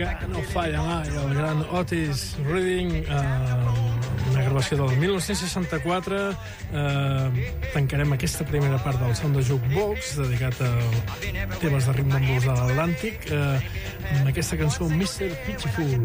que no falla mai, el gran Otis Redding, una gravació del 1964. Tancarem aquesta primera part del Sound of Jukebox, dedicat a temes de ritme and blues de l'Atlàntic, amb aquesta cançó Mr. Pitiful.